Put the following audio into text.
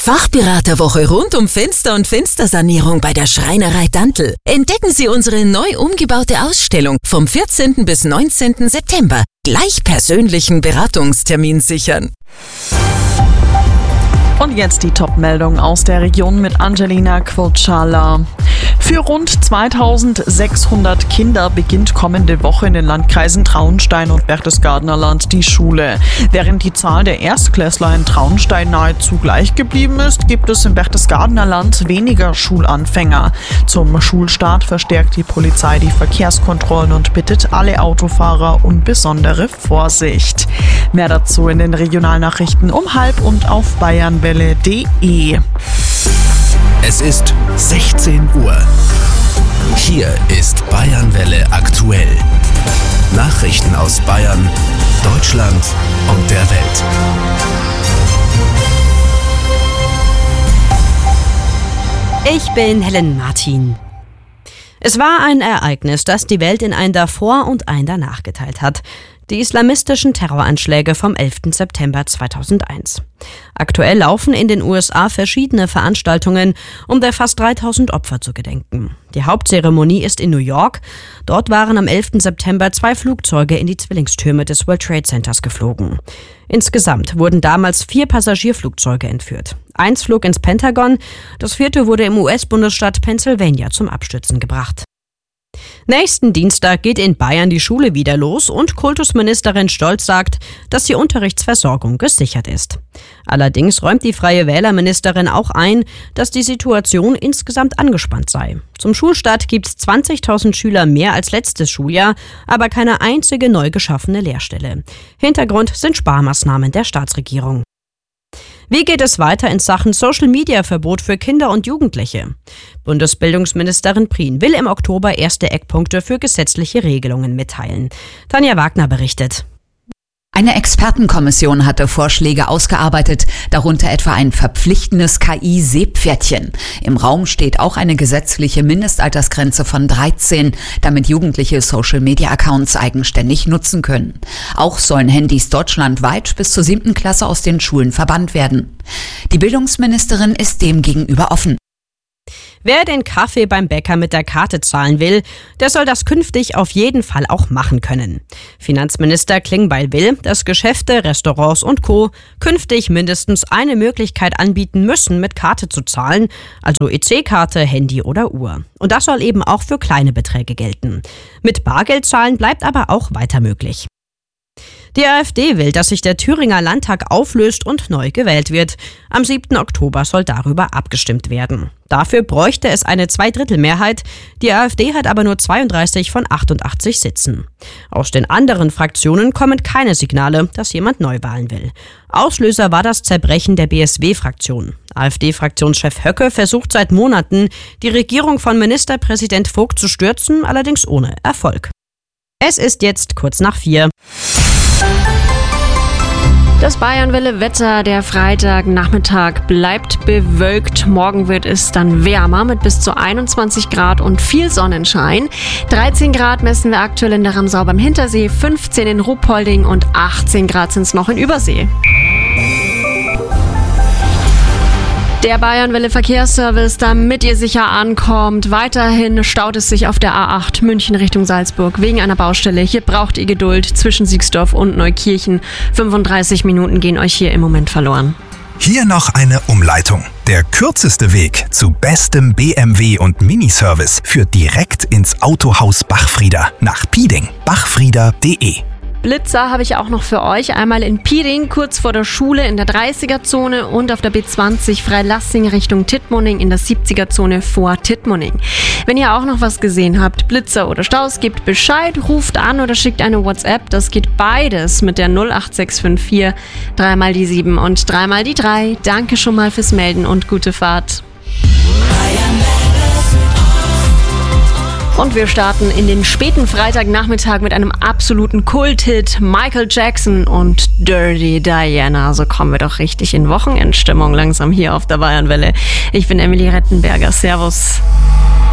Fachberaterwoche rund um Fenster und Fenstersanierung bei der Schreinerei Dantl. Entdecken Sie unsere neu umgebaute Ausstellung vom 14. bis 19. September. Gleich persönlichen Beratungstermin sichern. Und jetzt die Top-Meldung aus der Region mit Angelina Quocciala. Für rund 2600 Kinder beginnt kommende Woche in den Landkreisen Traunstein und Berchtesgadener Land die Schule. Während die Zahl der Erstklässler in Traunstein nahezu gleich geblieben ist, gibt es im Berchtesgadener Land weniger Schulanfänger. Zum Schulstart verstärkt die Polizei die Verkehrskontrollen und bittet alle Autofahrer um besondere Vorsicht. Mehr dazu in den Regionalnachrichten um 12:30 und auf bayernwelle.de. Es ist 16 Uhr. Hier ist Bayernwelle aktuell. Nachrichten aus Bayern, Deutschland und der Welt. Ich bin Helen Martin. Es war ein Ereignis, das die Welt in ein Davor und ein Danach geteilt hat. Die islamistischen Terroranschläge vom 11. September 2001. Aktuell laufen in den USA verschiedene Veranstaltungen, um der fast 3000 Opfer zu gedenken. Die Hauptzeremonie ist in New York. Dort waren am 11. September 2 Flugzeuge in die Zwillingstürme des World Trade Centers geflogen. Insgesamt wurden damals 4 Passagierflugzeuge entführt. 1 flog ins Pentagon, das 4. wurde im US-Bundesstaat Pennsylvania zum Abstürzen gebracht. Nächsten Dienstag geht in Bayern die Schule wieder los und Kultusministerin Stolz sagt, dass die Unterrichtsversorgung gesichert ist. Allerdings räumt die Freie Wählerministerin auch ein, dass die Situation insgesamt angespannt sei. Zum Schulstart gibt es 20.000 Schüler mehr als letztes Schuljahr, aber keine einzige neu geschaffene Lehrstelle. Hintergrund sind Sparmaßnahmen der Staatsregierung. Wie geht es weiter in Sachen Social-Media-Verbot für Kinder und Jugendliche? Bundesbildungsministerin Prien will im Oktober erste Eckpunkte für gesetzliche Regelungen mitteilen. Tanja Wagner berichtet. Eine Expertenkommission hatte Vorschläge ausgearbeitet, darunter etwa ein verpflichtendes KI-Seepferdchen. Im Raum steht auch eine gesetzliche Mindestaltersgrenze von 13, damit Jugendliche Social-Media-Accounts eigenständig nutzen können. Auch sollen Handys deutschlandweit bis zur 7. Klasse aus den Schulen verbannt werden. Die Bildungsministerin ist dem gegenüber offen. Wer den Kaffee beim Bäcker mit der Karte zahlen will, der soll das künftig auf jeden Fall auch machen können. Finanzminister Klingbeil will, dass Geschäfte, Restaurants und Co. künftig mindestens eine Möglichkeit anbieten müssen, mit Karte zu zahlen, also EC-Karte, Handy oder Uhr. Und das soll eben auch für kleine Beträge gelten. Mit Bargeld zahlen bleibt aber auch weiter möglich. Die AfD will, dass sich der Thüringer Landtag auflöst und neu gewählt wird. Am 7. Oktober soll darüber abgestimmt werden. Dafür bräuchte es eine Zweidrittelmehrheit. Die AfD hat aber nur 32 von 88 Sitzen. Aus den anderen Fraktionen kommen keine Signale, dass jemand Neuwahlen will. Auslöser war das Zerbrechen der BSW-Fraktion. AfD-Fraktionschef Höcke versucht seit Monaten, die Regierung von Ministerpräsident Vogt zu stürzen, allerdings ohne Erfolg. Es ist jetzt kurz nach 4. Das Bayernwelle-Wetter, der Freitagnachmittag bleibt bewölkt. Morgen wird es dann wärmer mit bis zu 21 Grad und viel Sonnenschein. 13 Grad messen wir aktuell in der Ramsau beim Hintersee, 15 in Ruhpolding und 18 Grad sind es noch in Übersee. Der Bayernwelle Verkehrsservice, damit ihr sicher ankommt. Weiterhin staut es sich auf der A8 München Richtung Salzburg wegen einer Baustelle. Hier braucht ihr Geduld zwischen Siegsdorf und Neukirchen. 35 Minuten gehen euch hier im Moment verloren. Hier noch eine Umleitung. Der kürzeste Weg zu bestem BMW und Miniservice führt direkt ins Autohaus Bachfrieder nach Pieding. Bachfrieder.de. Blitzer habe ich auch noch für euch. Einmal in Pieding, kurz vor der Schule in der 30er-Zone und auf der B20 Freilassing Richtung Tittmoning in der 70er-Zone vor Tittmoning. Wenn ihr auch noch was gesehen habt, Blitzer oder Staus, gebt Bescheid, ruft an oder schickt eine WhatsApp. Das geht beides mit der 08654 3 mal die 7 und 3 mal die 3. Danke schon mal fürs Melden und gute Fahrt. Und wir starten in den späten Freitagnachmittag mit einem absoluten Kulthit, Michael Jackson und Dirty Diana. So kommen wir doch richtig in Wochenendstimmung langsam hier auf der Bayernwelle. Ich bin Emily Rettenberger. Servus.